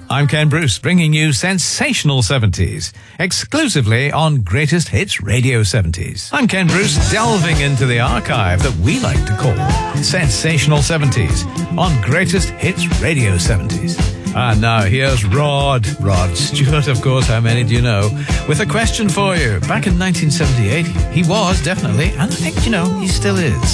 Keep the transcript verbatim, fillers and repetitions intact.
I'm Ken Bruce, bringing you Sensational seventies, exclusively on Greatest Hits Radio seventies. I'm Ken Bruce, delving into the archive that we like to call Sensational seventies on Greatest Hits Radio seventies. And now here's Rod, Rod Stewart, of course, how many do you know, with a question for you. Back in nineteen seventy-eight, he was definitely, and I think, you know, he still is,